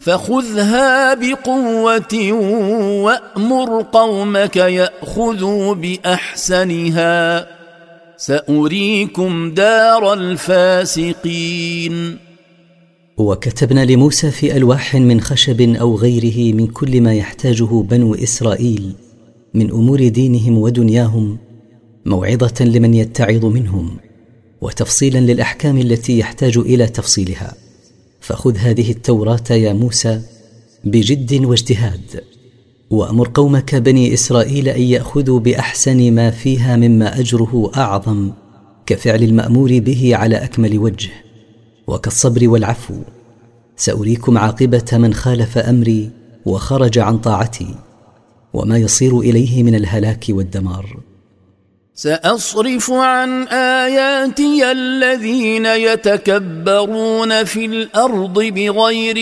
فخذها بقوة وأمر قومك يأخذوا بأحسنها سأريكم دار الفاسقين. وكتبنا لموسى في ألواح من خشب أو غيره من كل ما يحتاجه بنو إسرائيل من أمور دينهم ودنياهم، موعظة لمن يتعظ منهم، وتفصيلا للأحكام التي يحتاج إلى تفصيلها. فخذ هذه التوراة يا موسى بجد واجتهاد، وأمر قومك بني إسرائيل أن يأخذوا بأحسن ما فيها مما أجره أعظم، كفعل المأمور به على أكمل وجه، وكالصبر والعفو. سأريكم عاقبة من خالف أمري وخرج عن طاعتي، وما يصير إليه من الهلاك والدمار. سأصرف عن آياتي الذين يتكبرون في الأرض بغير